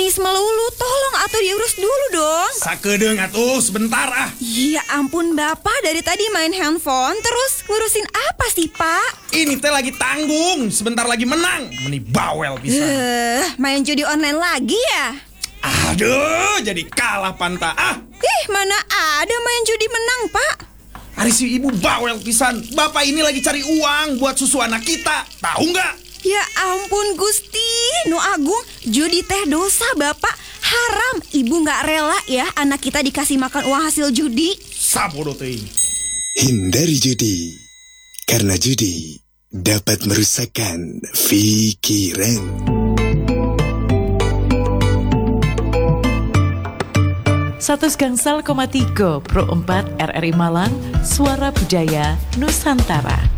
nangis melulu. Tolong atuh diurus dulu dong. Sakedeung atuh sebentar ah. Ya ampun Bapak, dari tadi main handphone terus ngurusin apa sih Pak? Ini teh lagi tanggung, sebentar lagi menang. Meni bawel bisa. Main judi online lagi ya? Aduh, jadi kalah Panta. Mana ada main judi menang Pak? Ari si ibu bawel pisan. Bapak ini lagi cari uang buat susu anak kita. Tahu nggak? Ya ampun Gusti, Nu Agung, judi teh dosa Bapak. Haram, Ibu nggak rela ya anak kita dikasih makan uang hasil judi. Sabodo teh. Hindari judi, karena judi dapat merusakkan pikiran. 100,3 Pro 4 RRI Malang, Suara Budaya Nusantara.